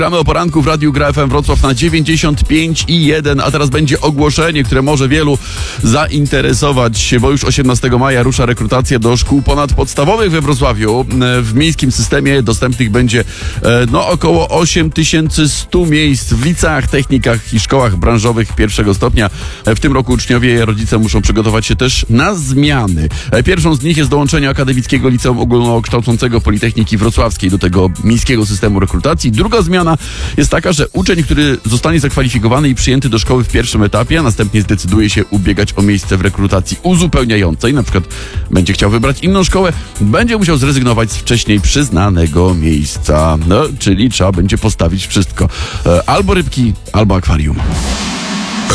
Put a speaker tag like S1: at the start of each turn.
S1: Gramy o poranku w Radiu Gra FM Wrocław na 95,1, a teraz będzie ogłoszenie, które może wielu zainteresować, bo już 18 maja rusza rekrutacja do szkół ponadpodstawowych we Wrocławiu. W miejskim systemie dostępnych będzie około 8100 miejsc w liceach, technikach i szkołach branżowych pierwszego stopnia. W tym roku uczniowie i rodzice muszą przygotować się też na zmiany. Pierwszą z nich jest dołączenie Akademickiego Liceum Ogólnokształcącego Politechniki Wrocławskiej do tego miejskiego systemu rekrutacji. Druga zmiana jest taka, że uczeń, który zostanie zakwalifikowany i przyjęty do szkoły w pierwszym etapie, a następnie zdecyduje się ubiegać o miejsce w rekrutacji uzupełniającej, na przykład będzie chciał wybrać inną szkołę, będzie musiał zrezygnować z wcześniej przyznanego miejsca. Czyli trzeba będzie postawić wszystko. Albo rybki, albo akwarium.